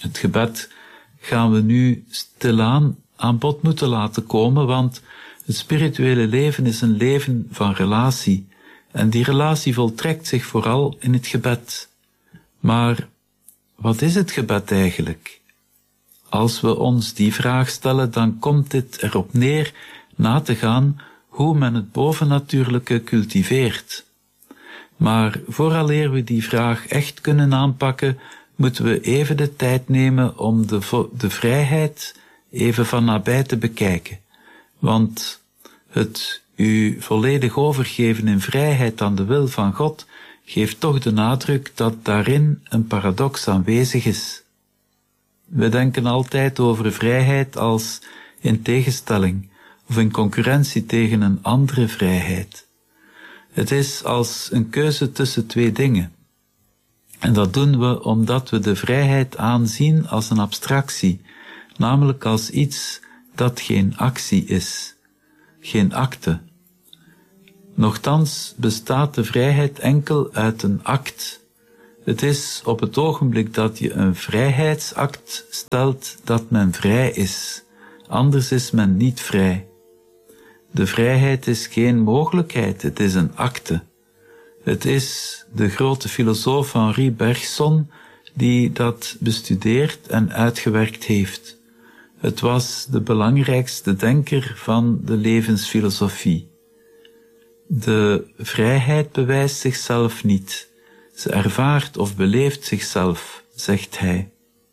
Het gebed gaan we nu stilaan aan bod moeten laten komen, want het spirituele leven is een leven van relatie, en die relatie voltrekt zich vooral in het gebed. Maar wat is het gebed eigenlijk? Als we ons die vraag stellen, dan komt dit erop neer na te gaan hoe men het bovennatuurlijke cultiveert. Maar vooraleer we die vraag echt kunnen aanpakken, moeten we even de tijd nemen om de vrijheid even van nabij te bekijken. Want het u volledig overgeven in vrijheid aan de wil van God geeft toch de nadruk dat daarin een paradox aanwezig is. We denken altijd over vrijheid als in tegenstelling of in concurrentie tegen een andere vrijheid. Het is als een keuze tussen twee dingen. En dat doen we omdat we de vrijheid aanzien als een abstractie, namelijk als iets dat geen actie is, geen acte. Nochtans bestaat de vrijheid enkel uit een act. Het is op het ogenblik dat je een vrijheidsact stelt dat men vrij is. Anders is men niet vrij. De vrijheid is geen mogelijkheid, het is een acte. Het is de grote filosoof Henri Bergson die dat bestudeerd en uitgewerkt heeft. Het was de belangrijkste denker van de levensfilosofie. De vrijheid bewijst zichzelf niet. Ze ervaart of beleeft zichzelf, zegt hij.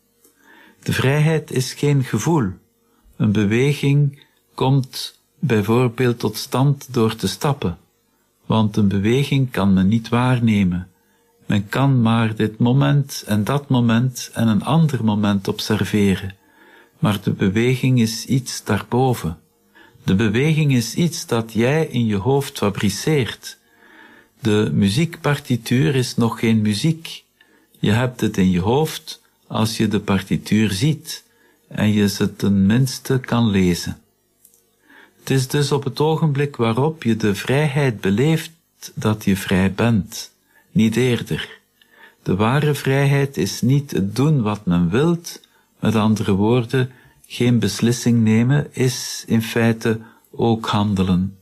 De vrijheid is geen gevoel. Een beweging komt bijvoorbeeld tot stand door te stappen, want een beweging kan men niet waarnemen. Men kan maar dit moment en dat moment en een ander moment observeren, maar de beweging is iets daarboven. De beweging is iets dat jij in je hoofd fabriceert. De muziekpartituur is nog geen muziek. Je hebt het in je hoofd als je de partituur ziet en je ze tenminste kan lezen. Het is dus op het ogenblik waarop je de vrijheid beleeft dat je vrij bent, niet eerder. De ware vrijheid is niet het doen wat men wilt, met andere woorden, geen beslissing nemen is in feite ook handelen.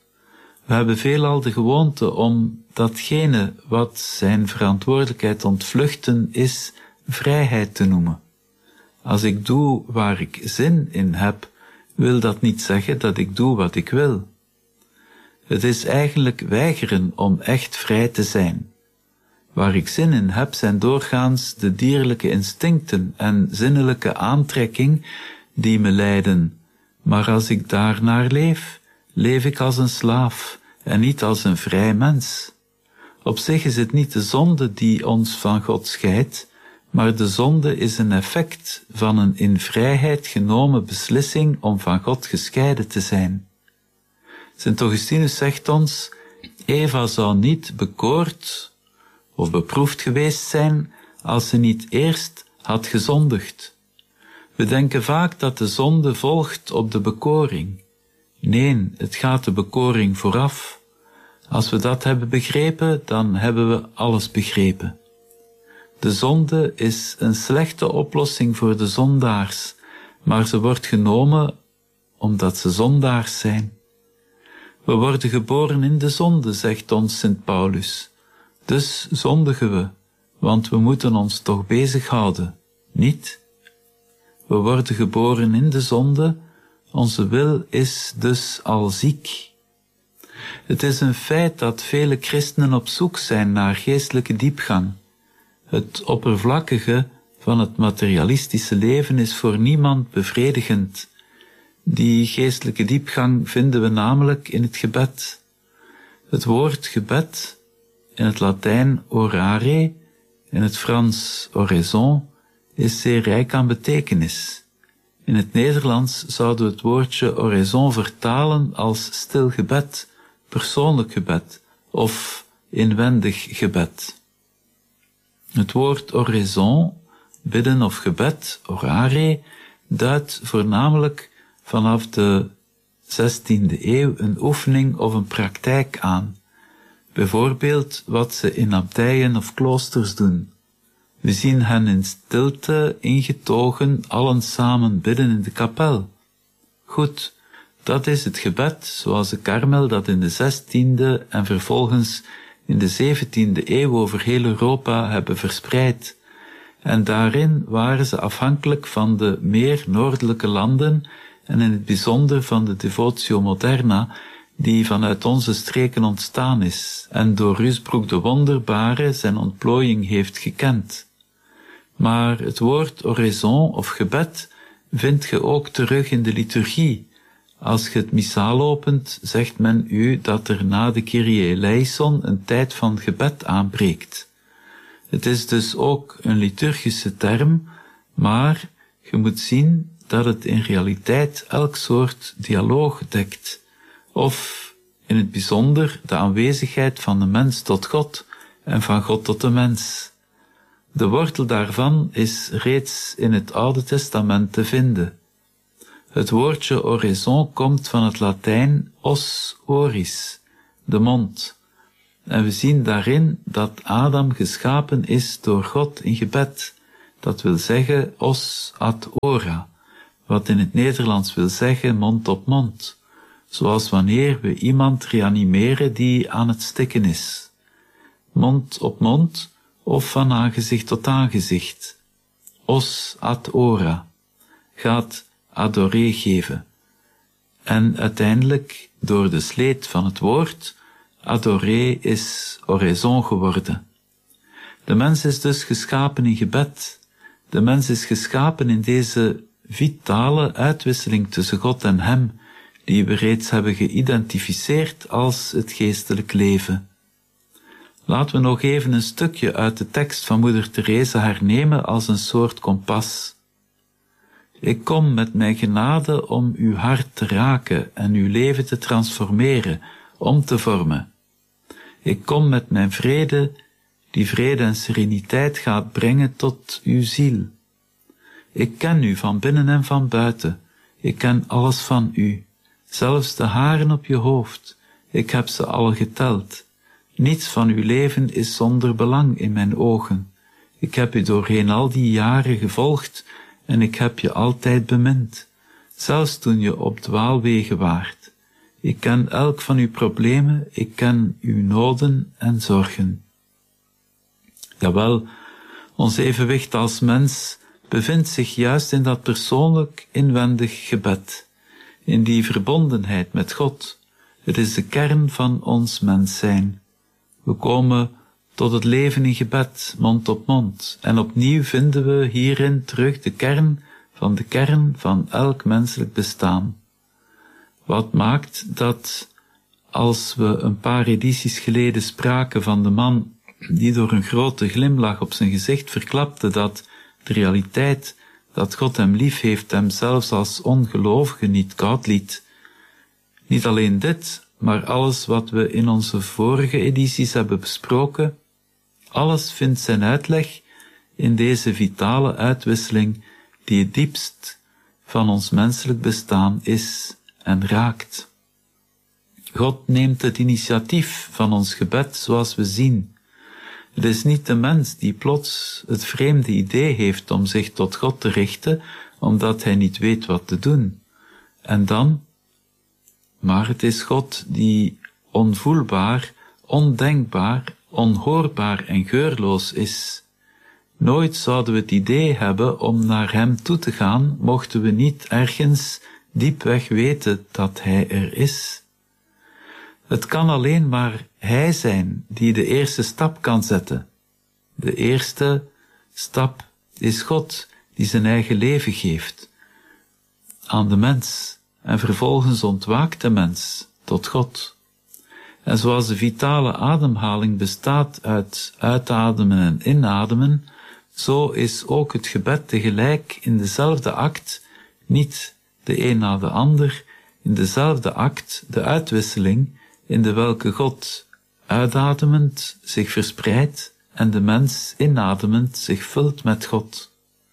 We hebben veelal de gewoonte om datgene wat zijn verantwoordelijkheid ontvluchten is, vrijheid te noemen. Als ik doe waar ik zin in heb, wil dat niet zeggen dat ik doe wat ik wil. Het is eigenlijk weigeren om echt vrij te zijn. Waar ik zin in heb, zijn doorgaans de dierlijke instincten en zinnelijke aantrekking die me leiden. Maar als ik daarnaar leef, leef ik als een slaaf en niet als een vrij mens. Op zich is het niet de zonde die ons van God scheidt, maar de zonde is een effect van een in vrijheid genomen beslissing om van God gescheiden te zijn. Sint Augustinus zegt ons, Eva zou niet bekoord of beproefd geweest zijn als ze niet eerst had gezondigd. We denken vaak dat de zonde volgt op de bekoring. Nee, het gaat de bekoring vooraf. Als we dat hebben begrepen, dan hebben we alles begrepen. De zonde is een slechte oplossing voor de zondaars, maar ze wordt genomen omdat ze zondaars zijn. We worden geboren in de zonde, zegt ons Sint Paulus. Dus zondigen we, want we moeten ons toch bezighouden, niet? We worden geboren in de zonde, onze wil is dus al ziek. Het is een feit dat vele christenen op zoek zijn naar geestelijke diepgang. Het oppervlakkige van het materialistische leven is voor niemand bevredigend. Die geestelijke diepgang vinden we namelijk in het gebed. Het woord gebed, in het Latijn orare, in het Frans oraison, is zeer rijk aan betekenis. In het Nederlands zouden we het woordje oraison vertalen als stil gebed, persoonlijk gebed of inwendig gebed. Het woord oraison, bidden of gebed, orare, duidt voornamelijk vanaf de 16e eeuw een oefening of een praktijk aan. Bijvoorbeeld wat ze in abdijen of kloosters doen. We zien hen in stilte ingetogen, allen samen bidden in de kapel. Goed, dat is het gebed, zoals de Karmel dat in de 16e en vervolgens in de 17e eeuw over heel Europa hebben verspreid. En daarin waren ze afhankelijk van de meer noordelijke landen en in het bijzonder van de devotio moderna, die vanuit onze streken ontstaan is en door Rusbroek de Wonderbare zijn ontplooiing heeft gekend. Maar het woord oraison of gebed vind je ook terug in de liturgie. Als je het missaal opent, zegt men u dat er na de Kyrie eleison een tijd van gebed aanbreekt. Het is dus ook een liturgische term, maar je moet zien dat het in realiteit elk soort dialoog dekt, of in het bijzonder de aanwezigheid van de mens tot God en van God tot de mens. De wortel daarvan is reeds in het Oude Testament te vinden. Het woordje oraison komt van het Latijn os oris, de mond. En we zien daarin dat Adam geschapen is door God in gebed. Dat wil zeggen os ad ora, wat in het Nederlands wil zeggen mond op mond. Zoals wanneer we iemand reanimeren die aan het stikken is. Mond op mond of van aangezicht tot aangezicht. Os ad ora gaat adoré geven. En uiteindelijk, door de sleet van het woord, adoré is oraison geworden. De mens is dus geschapen in gebed. De mens is geschapen in deze vitale uitwisseling tussen God en hem, die we reeds hebben geïdentificeerd als het geestelijk leven. Laten we nog even een stukje uit de tekst van Moeder Teresa hernemen als een soort kompas. Ik kom met mijn genade om uw hart te raken en uw leven te transformeren, om te vormen. Ik kom met mijn vrede, die vrede en sereniteit gaat brengen tot uw ziel. Ik ken u van binnen en van buiten. Ik ken alles van u, zelfs de haren op je hoofd. Ik heb ze alle geteld. Niets van uw leven is zonder belang in mijn ogen. Ik heb u doorheen al die jaren gevolgd en ik heb je altijd bemind, zelfs toen je op dwaalwegen waart. Ik ken elk van uw problemen, ik ken uw noden en zorgen. Jawel, ons evenwicht als mens bevindt zich juist in dat persoonlijk inwendig gebed, in die verbondenheid met God. Het is de kern van ons mens zijn. We komen tot het leven in gebed, mond op mond, en opnieuw vinden we hierin terug de kern van elk menselijk bestaan. Wat maakt dat, als we een paar edities geleden spraken van de man die door een grote glimlach op zijn gezicht verklapte dat de realiteit dat God hem lief heeft hem zelfs als ongelovige niet koud liet. Niet alleen dit, maar alles wat we in onze vorige edities hebben besproken, alles vindt zijn uitleg in deze vitale uitwisseling die het diepst van ons menselijk bestaan is en raakt. God neemt het initiatief van ons gebed zoals we zien. Het is niet de mens die plots het vreemde idee heeft om zich tot God te richten, omdat hij niet weet wat te doen. En dan, maar het is God die onvoelbaar, ondenkbaar, onhoorbaar en geurloos is. Nooit zouden we het idee hebben om naar hem toe te gaan, mochten we niet ergens diepweg weten dat hij er is. Het kan alleen maar hij zijn die de eerste stap kan zetten. De eerste stap is God die zijn eigen leven geeft aan de mens en vervolgens ontwaakt de mens tot God. En zoals de vitale ademhaling bestaat uit uitademen en inademen, zo is ook het gebed tegelijk in dezelfde act, niet de een na de ander, in dezelfde act de uitwisseling, in de welke God uitademend zich verspreidt en de mens inademend zich vult met God.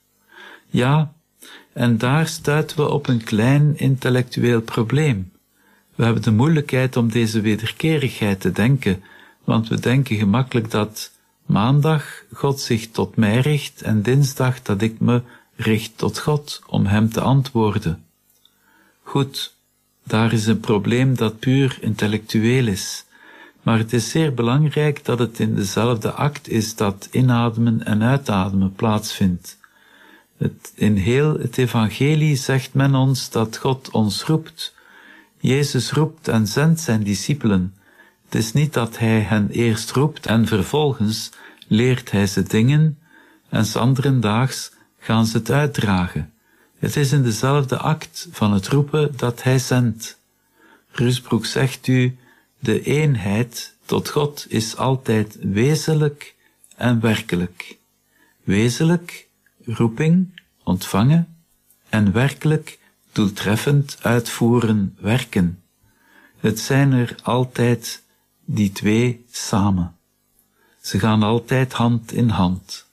Ja, en daar stuiten we op een klein intellectueel probleem. We hebben de moeilijkheid om deze wederkerigheid te denken, want we denken gemakkelijk dat Maandag God zich tot mij richt en dinsdag dat ik me richt tot God om hem te antwoorden. Goed, daar is een probleem dat puur intellectueel is, maar het is zeer belangrijk dat het in dezelfde act is dat inademen en uitademen plaatsvindt. In heel het evangelie zegt men ons dat God ons roept. Jezus roept en zendt zijn discipelen. Het is niet dat hij hen eerst roept en vervolgens leert hij ze dingen en 's anderendaags gaan ze het uitdragen. Het is in dezelfde act van het roepen dat hij zendt. Rusbroek zegt u, de eenheid tot God is altijd wezenlijk en werkelijk. Wezenlijk, roeping, ontvangen, en werkelijk, doeltreffend uitvoeren, werken. Het zijn er altijd die twee samen. Ze gaan altijd hand in hand.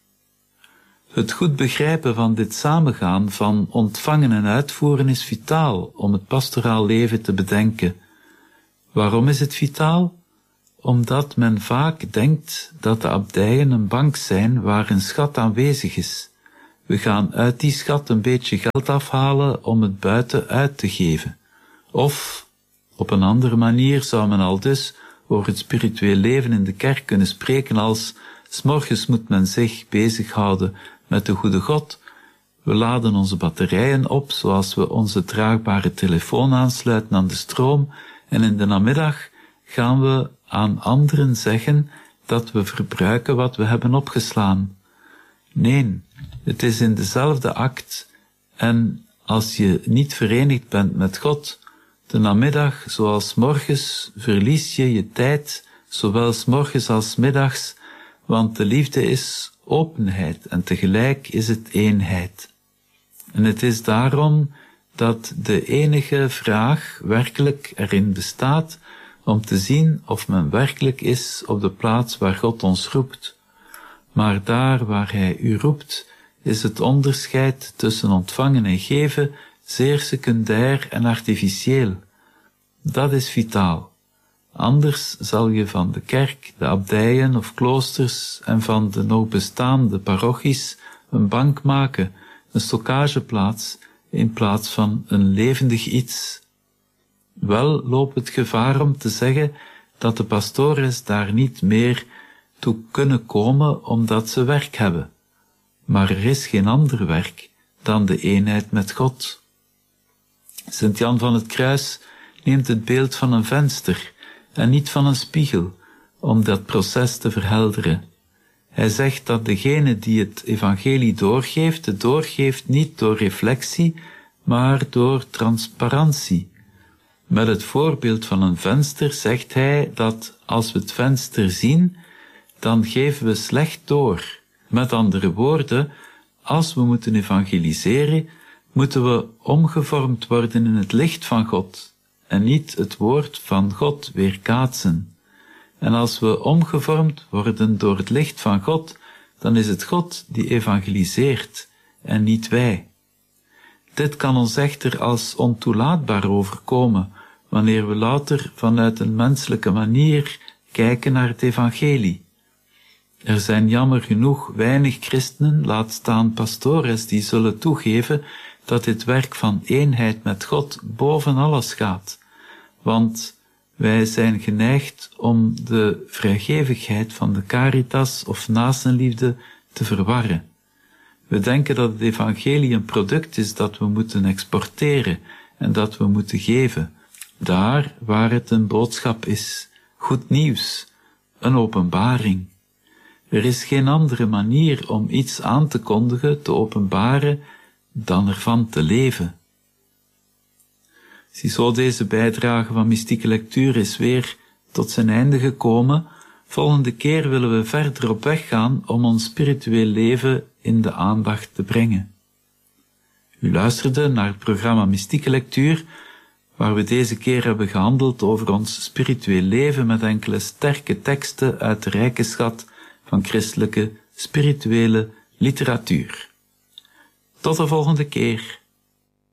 Het goed begrijpen van dit samengaan van ontvangen en uitvoeren is vitaal om het pastoraal leven te bedenken. Waarom is het vitaal? Omdat men vaak denkt dat de abdijen een bank zijn waar een schat aanwezig is. We gaan uit die schat een beetje geld afhalen om het buiten uit te geven. Of, op een andere manier zou men al dus over het spiritueel leven in de kerk kunnen spreken als 's morgens moet men zich bezighouden met de goede God. We laden onze batterijen op zoals we onze draagbare telefoon aansluiten aan de stroom en in de namiddag gaan we aan anderen zeggen dat we verbruiken wat we hebben opgeslaan. Nee, het is in dezelfde act en als je niet verenigd bent met God, de namiddag zoals morgens verlies je je tijd, zowel 's morgens als 's middags, want de liefde is openheid en tegelijk is het eenheid. En het is daarom dat de enige vraag werkelijk erin bestaat om te zien of men werkelijk is op de plaats waar God ons roept. Maar daar waar hij u roept, is het onderscheid tussen ontvangen en geven zeer secundair en artificieel. Dat is vitaal. Anders zal je van de kerk, de abdijen of kloosters en van de nog bestaande parochies een bank maken, een stockageplaats, in plaats van een levendig iets. Wel loopt het gevaar om te zeggen dat de pastores daar niet meer toe kunnen komen omdat ze werk hebben. Maar er is geen ander werk dan de eenheid met God. Sint Jan van het Kruis neemt het beeld van een venster en niet van een spiegel, om dat proces te verhelderen. Hij zegt dat degene die het evangelie doorgeeft, het doorgeeft niet door reflectie, maar door transparantie. Met het voorbeeld van een venster zegt hij dat als we het venster zien, dan geven we slecht door. Met andere woorden, als we moeten evangeliseren, moeten we omgevormd worden in het licht van God en niet het woord van God weerkaatsen. En als we omgevormd worden door het licht van God, dan is het God die evangeliseert en niet wij. Dit kan ons echter als ontoelaatbaar overkomen, wanneer we louter vanuit een menselijke manier kijken naar het evangelie. Er zijn jammer genoeg weinig christenen, laat staan pastores, die zullen toegeven dat dit werk van eenheid met God boven alles gaat, want wij zijn geneigd om de vrijgevigheid van de caritas of naastenliefde te verwarren. We denken dat het evangelie een product is dat we moeten exporteren en dat we moeten geven, daar waar het een boodschap is, goed nieuws, een openbaring. Er is geen andere manier om iets aan te kondigen, te openbaren, dan ervan te leven. Ziezo, deze bijdrage van Mystieke Lectuur is weer tot zijn einde gekomen. Volgende keer willen we verder op weg gaan om ons spiritueel leven in de aandacht te brengen. U luisterde naar het programma Mystieke Lectuur, waar we deze keer hebben gehandeld over ons spiritueel leven met enkele sterke teksten uit de rijke schat van christelijke spirituele literatuur. Tot de volgende keer.